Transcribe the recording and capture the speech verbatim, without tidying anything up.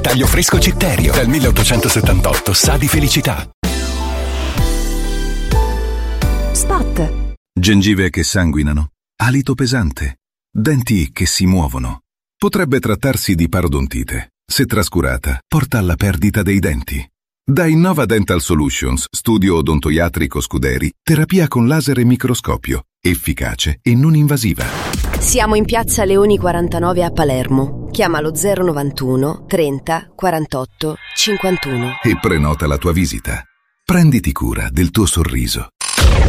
taglio fresco Citterio. Dal milleottocentosettantotto sa di felicità. Spot. Gengive che sanguinano, alito pesante, denti che si muovono. Potrebbe trattarsi di parodontite. Se trascurata, porta alla perdita dei denti. Da Innova Dental Solutions, studio odontoiatrico Scuderi, terapia con laser e microscopio, efficace e non invasiva. Siamo in piazza Leoni quarantanove a Palermo. Chiamalo zero novantuno trenta quarantotto cinquantuno e prenota la tua visita. Prenditi cura del tuo sorriso.